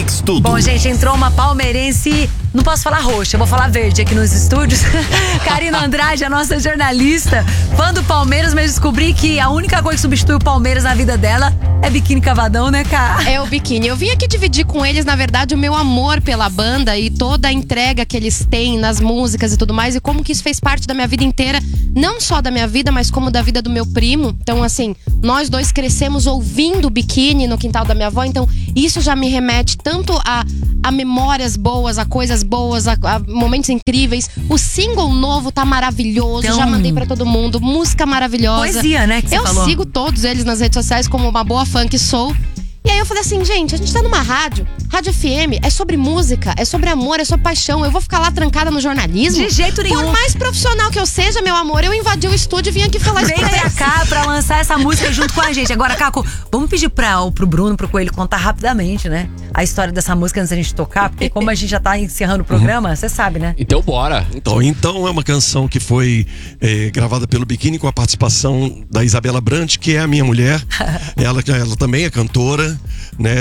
Mix Tudo. Bom, gente, entrou uma palmeirense, não posso falar roxa, eu vou falar verde aqui nos estúdios. Karina Andrade, a nossa jornalista, fã do Palmeiras, mas descobri que a única coisa que substitui o Palmeiras na vida dela é biquíni cavadão, né, cara? É o biquíni. Eu vim aqui dividir com eles, na verdade, o meu amor pela banda e toda a entrega que eles têm nas músicas e tudo mais, e como que isso fez parte da minha vida inteira, não só da minha vida, mas como da vida do meu primo. Então, assim, nós dois crescemos ouvindo Biquíni no quintal da minha avó, então isso já me remete tanto a memórias boas, a coisas boas, a momentos incríveis. O single novo tá maravilhoso, Então, já mandei pra todo mundo, música maravilhosa. Poesia, né, que você falou. Eu sigo todos eles nas redes sociais como uma boa fã que sou. E aí eu falei assim, gente, a gente tá numa rádio FM, é sobre música, é sobre amor, é sobre paixão. Eu vou ficar lá trancada no jornalismo? De jeito nenhum. Por mais profissional que eu seja, meu amor, eu invadi o estúdio e vim aqui falar isso Vem pra pra eles. cá pra lançar essa música junto com a gente. Agora, Caco, vamos pedir pro Bruno, pro Coelho contar rapidamente, né? A história dessa música antes da gente tocar, porque como a gente já tá encerrando o programa, você sabe, né? Então bora. Então é uma canção que foi gravada pelo Biquíni com a participação da Isabela Brant, que é a minha mulher. Ela também é cantora, né?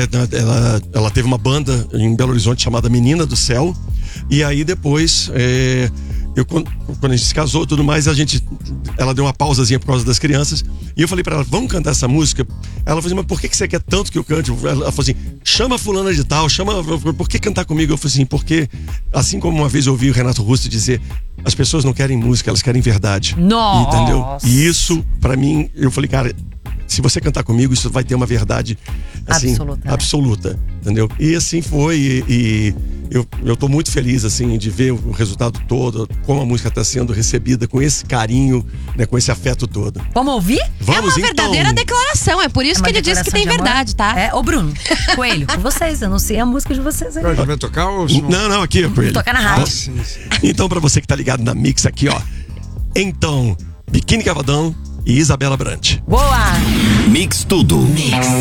Ela teve uma banda em Belo Horizonte chamada Menina do Céu. E aí depois, quando a gente se casou e tudo mais, ela deu uma pausazinha por causa das crianças. E eu falei pra ela, vamos cantar essa música? Ela falou assim, mas por que você quer tanto que eu cante? Ela falou assim, chama fulana de tal, por que cantar comigo? Eu falei assim, porque assim como uma vez eu ouvi o Renato Russo dizer, as pessoas não querem música, elas querem verdade. Nossa! Entendeu? E isso, pra mim, eu falei, cara, se você cantar comigo, isso vai ter uma verdade assim, absoluta, entendeu? E assim foi, e eu tô muito feliz assim de ver o resultado todo, como a música tá sendo recebida com esse carinho, né, com esse afeto todo. Vamos ouvir? Vamos, é uma verdadeira declaração, é por isso que ele disse que tem verdade, tá? Ô Bruno, Coelho, com vocês, eu não sei a música de vocês aí. Já vai tocar ou... Não, aqui é Coelho. Tocar na rádio. Então, pra você que tá ligado na Mix aqui, ó. Então, Biquíni Cavadão e Isabela Brant. Boa! Mix Tudo.